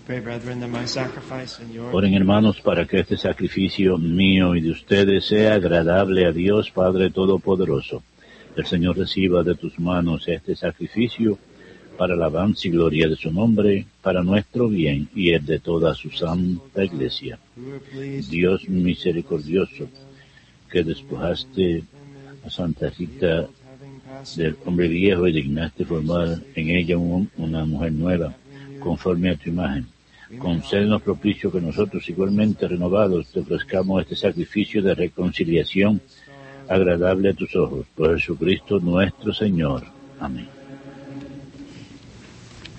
Oren, hermanos, para que este sacrificio mío y de ustedes sea agradable a Dios Padre Todopoderoso. El Señor reciba de tus manos este sacrificio para alabanza y gloria de su nombre, para nuestro bien y el de toda su santa Iglesia. Dios misericordioso, que despojaste a Santa Rita del hombre viejo y dignaste formar en ella una mujer nueva, conforme a tu imagen. Concédenos propicio que nosotros, igualmente renovados, te ofrezcamos este sacrificio de reconciliación agradable a tus ojos. Por Jesucristo nuestro Señor. Amén.